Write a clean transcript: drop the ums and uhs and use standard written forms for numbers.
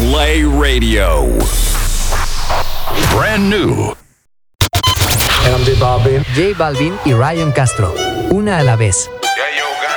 Play Radio. Brand new. I'm J Balvin y Ryan Castro. Una a la vez.